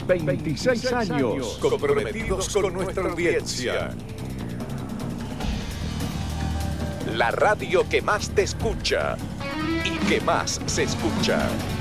26 años. Comprometidos con nuestra audiencia. La radio que más te escucha y que más se escucha.